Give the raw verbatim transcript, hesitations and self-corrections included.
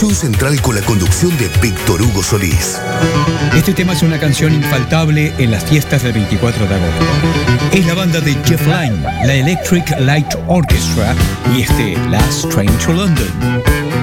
Estación Central con la conducción de Víctor Hugo Solís. Este tema es una canción infaltable en las fiestas del veinticuatro de agosto. Es la banda de Jeff Lynne, la Electric Light Orchestra, y este Last Train to London.